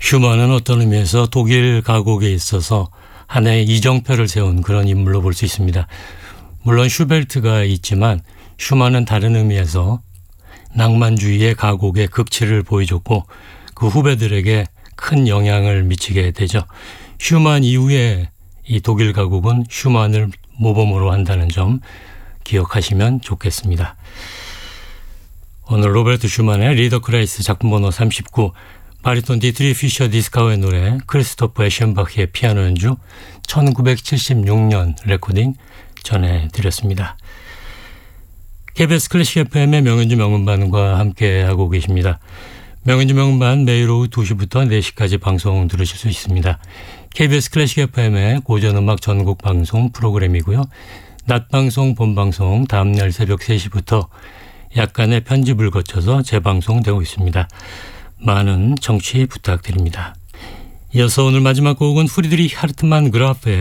슈만은 어떤 의미에서 독일 가곡에 있어서 하나의 이정표를 세운 그런 인물로 볼 수 있습니다. 물론 슈베르트가 있지만 슈만은 다른 의미에서 낭만주의의 가곡의 극치를 보여줬고 그 후배들에게 큰 영향을 미치게 되죠. 슈만 이후에 이 독일 가곡은 슈만을 모범으로 한다는 점 기억하시면 좋겠습니다. 오늘 로베르트 슈만의 리더크라이스 작품 번호 39, 바리톤 디트리 피셔 디스카우의 노래, 크리스토프 에션바흐의 피아노 연주, 1976년 레코딩 전해드렸습니다. KBS 클래식 FM의 명연주 명음반과 함께하고 계십니다. 명연주 명음반 매일 오후 2시부터 4시까지 방송 들으실 수 있습니다. KBS 클래식 FM의 고전음악 전국 방송 프로그램이고요. 낮방송, 본방송 다음날 새벽 3시부터 약간의 편집을 거쳐서 재방송되고 있습니다. 많은 청취 부탁드립니다. 이어서 오늘 마지막 곡은 프리드리히 하르트만 그라프의